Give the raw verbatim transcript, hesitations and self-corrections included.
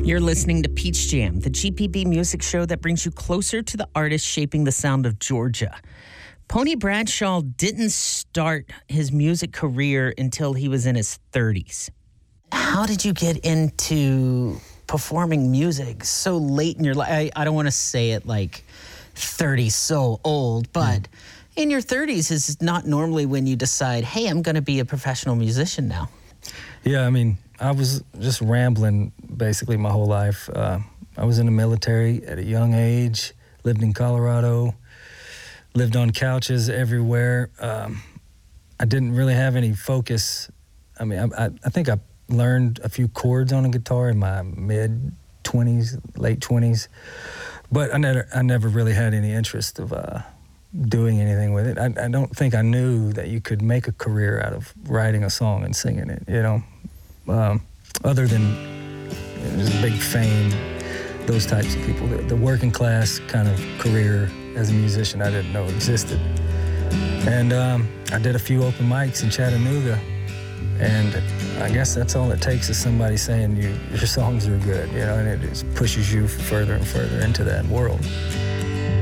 You're listening to Peach Jam, the G P B music show that brings you closer to the artists shaping the sound of Georgia. Pony Bradshaw didn't start his music career until he was in his thirties. How did you get into performing music so late in your life? I, I don't want to say it like thirty so old, but mm. in your thirties is not normally when you decide, hey, I'm going to be a professional musician now. Yeah, I mean, I was just rambling basically my whole life. Uh, I was in the military at a young age, lived in Colorado, lived on couches everywhere. Um, I didn't really have any focus. I mean, I, I, I think I learned a few chords on a guitar in my mid-twenties, late twenties, but I never, I never really had any interest of uh, doing anything with it. I, I don't think I knew that you could make a career out of writing a song and singing it, you know? Um, other than you know, just big fame, those types of people. The, the working class kind of career as a musician I didn't know existed. And um, I did a few open mics in Chattanooga, and I guess that's all it takes is somebody saying you, your songs are good, you know, and it just pushes you further and further into that world.